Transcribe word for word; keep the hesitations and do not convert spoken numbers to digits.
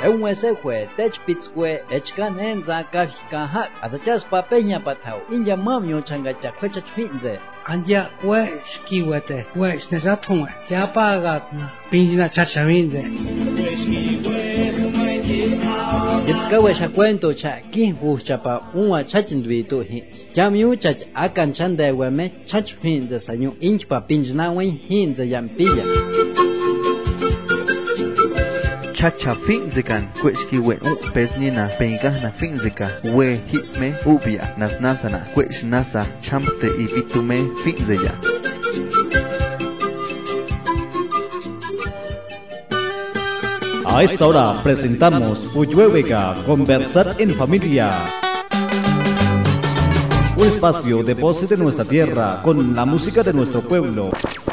un ese fue tech pits fue echkan en za kafika hak azachas papeña patau inja mamio changa chakwecha chwinze anja wesh kiwete wesh ne ratonga japagat na pinjina chachawinze Yetska wesha cuento cha ki hu chapa unwa chachindwito hi jamiu chach akan chande weme chachwinze sanyu inchpa pinjna wen hinze yampilla chacha finzikan kwechki we u pesnina penga na finzika we hitme ubia nas nasana kwech nasa champte y bitume finzeya. A esta hora presentamos Uyuevega, Conversar en Familia. Un espacio de voces de nuestra tierra con la música de nuestro pueblo.